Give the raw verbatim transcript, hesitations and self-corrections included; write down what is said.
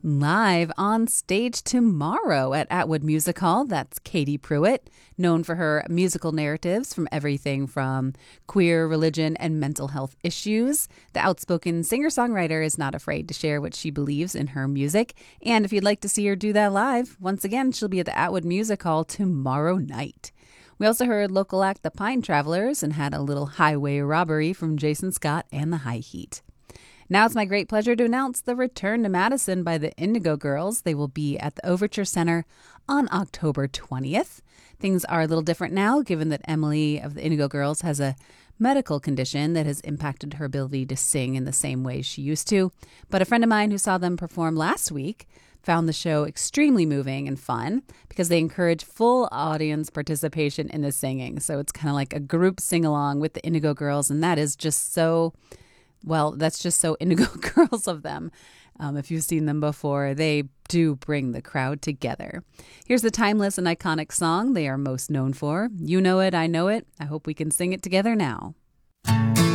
Live on stage tomorrow at Atwood Music Hall, that's Katie Pruitt, known for her musical narratives from everything from queer, religion, and mental health issues. The outspoken singer-songwriter is not afraid to share what she believes in her music. And if you'd like to see her do that live, once again, she'll be at the Atwood Music Hall tomorrow night. We also heard local act The Pine Travelers and had a little highway robbery from Jason Scott and the High Heat. Now it's my great pleasure to announce the return to Madison by the Indigo Girls. They will be at the Overture Center on October twentieth. Things are a little different now, given that Emily of the Indigo Girls has a medical condition that has impacted her ability to sing in the same way she used to. But a friend of mine who saw them perform last week found the show extremely moving and fun because they encourage full audience participation in the singing. So it's kind of like a group sing-along with the Indigo Girls, and that is just so... Well, that's just so Indigo Girls of them. Um, if you've seen them before, they do bring the crowd together. Here's the timeless and iconic song they are most known for. You know it, I know it. I hope we can sing it together now.